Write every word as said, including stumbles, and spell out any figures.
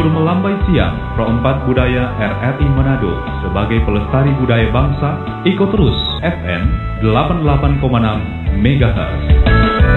Sebelum melambai siang, Pro empat Budaya R R I Manado sebagai pelestari budaya bangsa, ikut terus F M delapan puluh delapan koma enam megahertz.